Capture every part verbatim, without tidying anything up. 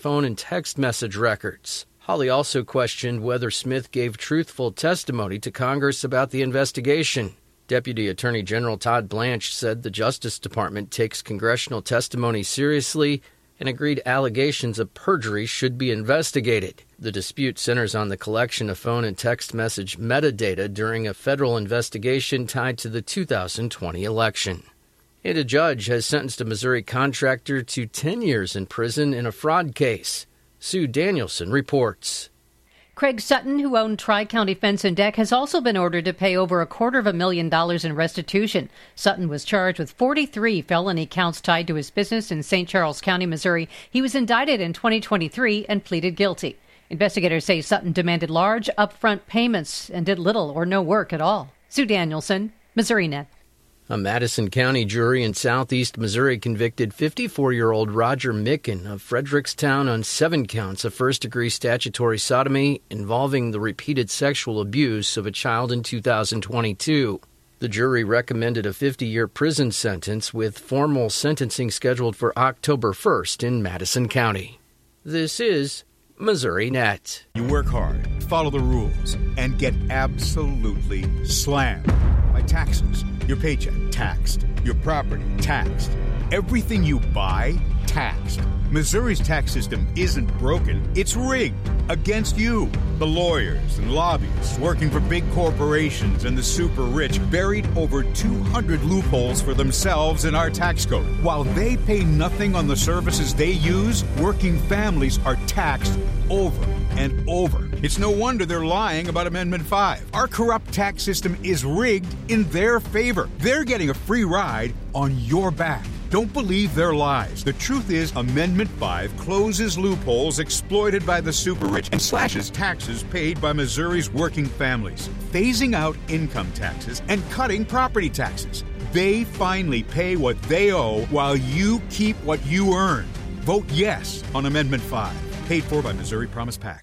phone and text message records. Hawley also questioned whether Smith gave truthful testimony to Congress about the investigation. Deputy Attorney General Todd Blanche said the Justice Department takes congressional testimony seriously and agreed allegations of perjury should be investigated. The dispute centers on the collection of phone and text message metadata during a federal investigation tied to the two thousand twenty election. And a judge has sentenced a Missouri contractor to ten years in prison in a fraud case. Sue Danielson reports. Craig Sutton, who owned Tri-County Fence and Deck, has also been ordered to pay over a quarter of a million dollars in restitution. Sutton was charged with forty-three felony counts tied to his business in Saint Charles County, Missouri. He was indicted in twenty twenty-three and pleaded guilty. Investigators say Sutton demanded large upfront payments and did little or no work at all. Sue Danielson, Missouri Net. A Madison County jury in southeast Missouri convicted fifty-four-year-old Roger Micken of Frederickstown on seven counts of first-degree statutory sodomy involving the repeated sexual abuse of a child in two thousand twenty-two. The jury recommended a fifty-year prison sentence with formal sentencing scheduled for October first in Madison County. This is Missouri Net. You work hard, follow the rules, and get absolutely slammed by taxes. Your paycheck, taxed. Your property, taxed. Everything you buy, taxed. Missouri's tax system isn't broken, it's rigged against you. The lawyers and lobbyists working for big corporations and the super rich buried over two hundred loopholes for themselves in our tax code. While they pay nothing on the services they use, working families are taxed over and over. It's no wonder they're lying about Amendment five. Our corrupt tax system is rigged in their favor. They're getting a free ride on your back. Don't believe their lies. The truth is, Amendment five closes loopholes exploited by the super rich and slashes taxes paid by Missouri's working families, phasing out income taxes and cutting property taxes. They finally pay what they owe while you keep what you earn. Vote yes on Amendment five. Paid for by Missouri Promise PAC.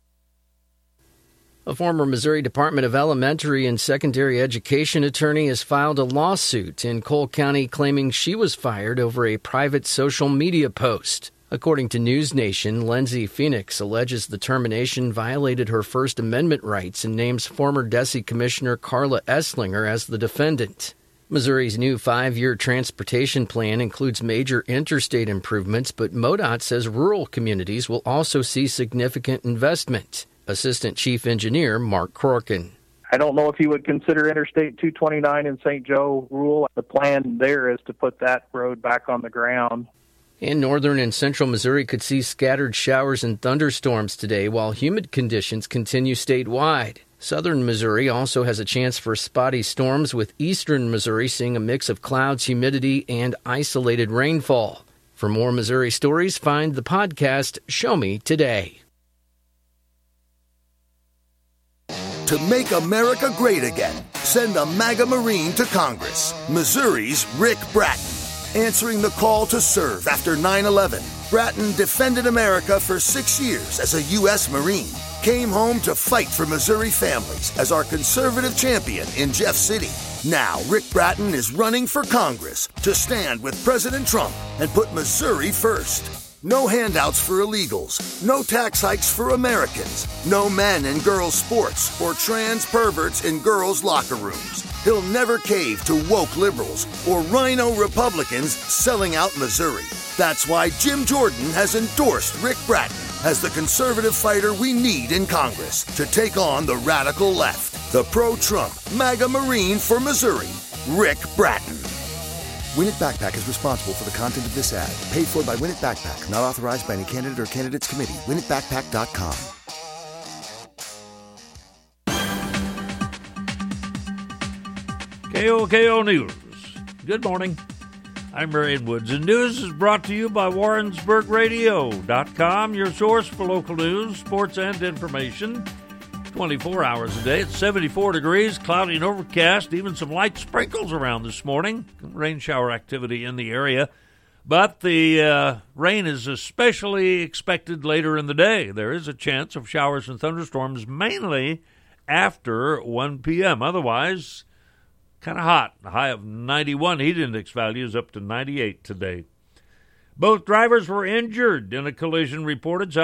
A former Missouri Department of Elementary and Secondary Education attorney has filed a lawsuit in Cole County claiming she was fired over a private social media post. According to News Nation, Lindsay Phoenix alleges the termination violated her First Amendment rights and names former D E S E Commissioner Carla Esslinger as the defendant. Missouri's new five-year transportation plan includes major interstate improvements, but MoDOT says rural communities will also see significant investment. Assistant Chief Engineer Mark Corkin. I don't know if you would consider Interstate two twenty-nine in Saint Joe rural. The plan there is to put that road back on the ground. And northern and central Missouri could see scattered showers and thunderstorms today while humid conditions continue statewide. Southern Missouri also has a chance for spotty storms, with eastern Missouri seeing a mix of clouds, humidity, and isolated rainfall. For more Missouri stories, find the podcast Show Me Today. To make America great again, send a MAGA Marine to Congress. Missouri's Rick Bratton, answering the call to serve after nine eleven. Bratton defended America for six years as a U S Marine. Came home to fight for Missouri families as our conservative champion in Jeff City. Now, Rick Bratton is running for Congress to stand with President Trump and put Missouri first. No handouts for illegals, no tax hikes for Americans, no men in girls' sports or trans perverts in girls' locker rooms. He'll never cave to woke liberals or rhino Republicans selling out Missouri. That's why Jim Jordan has endorsed Rick Bratton as the conservative fighter we need in Congress to take on the radical left. The pro-Trump MAGA Marine for Missouri, Rick Bratton. Win It Backpack is responsible for the content of this ad. Paid for by Win It Backpack. Not authorized by any candidate or candidates committee. win it backpack dot com. K O K O News. Good morning. I'm Marion Woods, and news is brought to you by Warrensburg Radio dot com, your source for local news, sports, and information. twenty-four hours a day. It's seventy-four degrees, cloudy and overcast, even some light sprinkles around this morning. Rain shower activity in the area. But the uh, rain is especially expected later in the day. There is a chance of showers and thunderstorms mainly after one p.m. Otherwise, kind of hot. A high of ninety-one. Heat index value is up to ninety-eight today. Both drivers were injured in a collision reported